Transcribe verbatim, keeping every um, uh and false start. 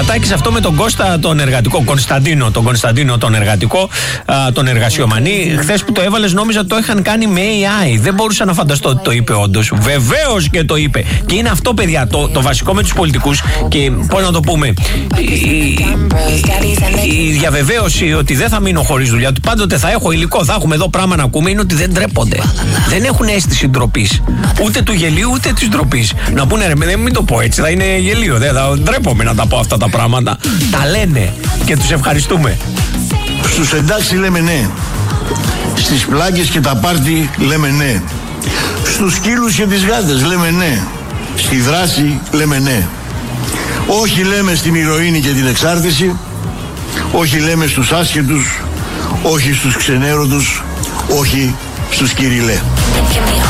Τάκης αυτό με τον Κώστα τον εργατικό, Κωνσταντίνο, τον Κωνσταντίνο τον εργατικό, α, τον εργασιομανή. Χθες που το έβαλες νόμιζα το είχαν κάνει με έι άι. Δεν μπορούσα να φανταστώ ότι το είπε όντως. Βεβαίως και το είπε. Και είναι αυτό, παιδιά, το, το βασικό με τους πολιτικούς. Και πώς να το πούμε, η, η, η διαβεβαίωση ότι δεν θα μείνω χωρίς δουλειά, ότι πάντοτε θα έχω υλικό, θα έχουμε εδώ πράγμα να ακούμε, είναι ότι δεν ντρέπονται. Δεν έχουν αίσθηση ντροπής. Ούτε του γελίου ούτε της ντροπής. Να πούνε ρε, μην το πω έτσι, θα είναι γελίο. Δεν θα ντρέπομαι να τα πω αυτά τα πράγματα. Τα λένε και τους ευχαριστούμε. Στους εντάξει λέμε ναι. Στις πλάκες και τα πάρτι λέμε ναι. Στους σκύλους και τις γάτες λέμε ναι. Στη δράση λέμε ναι. Όχι λέμε στην ηρωίνη και την εξάρτηση. Όχι λέμε στους άσχετους. Όχι στους ξενέρωτους. Όχι στους κυριλέ.